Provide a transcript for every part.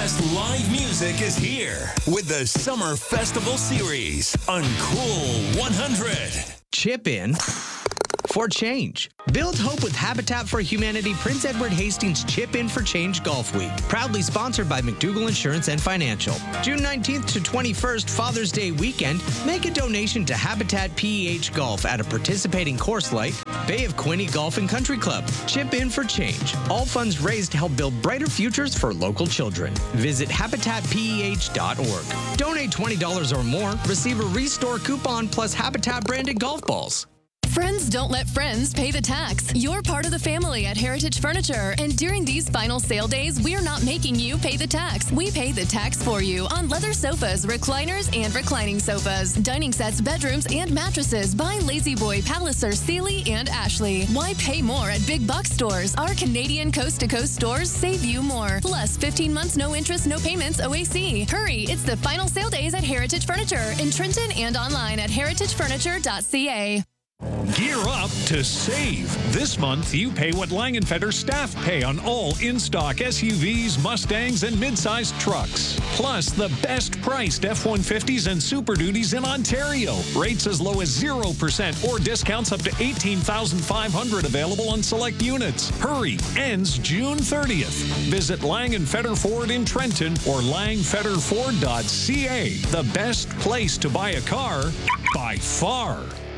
best live music is here with the Summer Festival Series on Cool 100. Chip in for change. Build hope with Habitat for Humanity Prince Edward Hastings Chip In for Change Golf Week. Proudly sponsored by McDougall Insurance and Financial. June 19th to 21st, Father's Day weekend, make a donation to Habitat PEH Golf at a participating course like Bay of Quinte Golf and Country Club. Chip In for Change. All funds raised to help build brighter futures for local children. Visit habitatpeh.org. Donate $20 or more. Receive a Restore coupon plus Habitat branded golf balls. Friends don't let friends pay the tax. You're part of the family at Heritage Furniture, and during these final sale days, we're not making you pay the tax. We pay the tax for you on leather sofas, recliners, and reclining sofas, dining sets, bedrooms, and mattresses by Lazy Boy, Palliser, Sealy, and Ashley. Why pay more at big box stores? Our Canadian coast-to-coast stores save you more. Plus, 15 months, no interest, no payments, OAC. Hurry, it's the final sale days at Heritage Furniture in Trenton and online at heritagefurniture.ca. Gear up to save. This month, you pay what Langenfetter staff pay on all in-stock SUVs, Mustangs, and mid-sized trucks. Plus, the best-priced F-150s and Super Duties in Ontario. Rates as low as 0% or discounts up to $18,500 available on select units. Hurry, ends June 30th. Visit Langenfetter Ford in Trenton or langfetterford.ca. The best place to buy a car by far.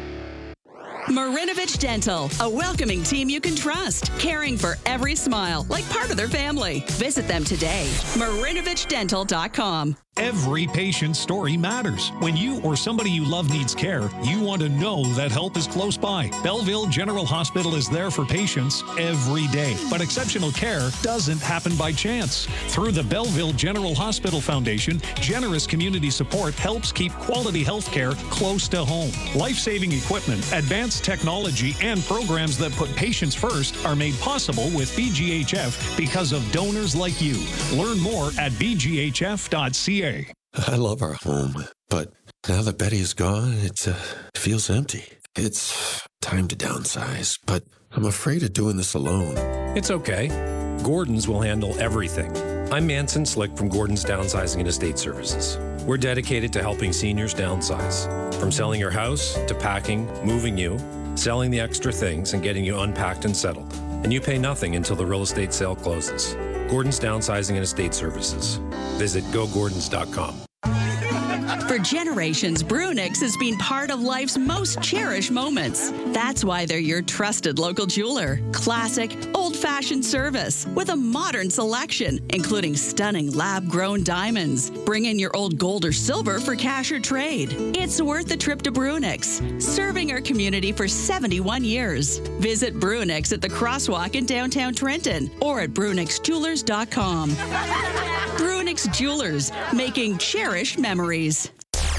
Marinovich Dental, a welcoming team you can trust, caring for every smile like part of their family. Visit them today. MarinovicDental.com. Every patient's story matters. When you or somebody you love needs care, you want to know that help is close by. Belleville General Hospital is there for patients every day. But exceptional care doesn't happen by chance. Through the Belleville General Hospital Foundation, generous community support helps keep quality health care close to home. Life-saving equipment, advanced technology, and programs that put patients first are made possible with BGHF because of donors like you. Learn more at bghf.ca. I love our home, but now that Betty is gone, it feels empty. It's time to downsize, but I'm afraid of doing this alone. It's okay. Gordon's will handle everything. I'm Manson Slick from Gordon's Downsizing and Estate Services. We're dedicated to helping seniors downsize. From selling your house to packing, moving you, selling the extra things, and getting you unpacked and settled. And you pay nothing until the real estate sale closes. Gordon's Downsizing and Estate Services. Visit gogordons.com. For generations, Brunix has been part of life's most cherished moments. That's why they're your trusted local jeweler. Classic, old-fashioned service with a modern selection, including stunning lab-grown diamonds. Bring in your old gold or silver for cash or trade. It's worth the trip to Brunix, serving our community for 71 years. Visit Brunix at the Crosswalk in downtown Trenton or at brunixjewelers.com. Brunix Jewelers, making cherished memories.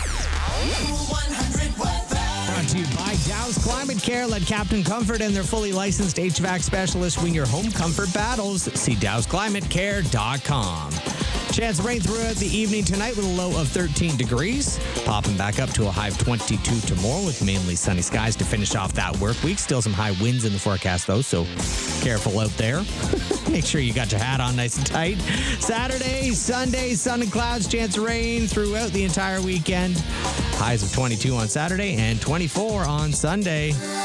Brought to you by Dow's Climate Care. Let Captain Comfort and their fully licensed HVAC specialists win your home comfort battles. See dowsclimatecare.com. Chance of rain throughout the evening tonight with a low of 13 degrees. Popping back up to a high of 22 tomorrow with mainly sunny skies to finish off that work week. Still some high winds in the forecast, though, so careful out there. Make sure you got your hat on nice and tight. Saturday, Sunday, sun and clouds, chance of rain throughout the entire weekend. Highs of 22 on Saturday and 24 on Sunday.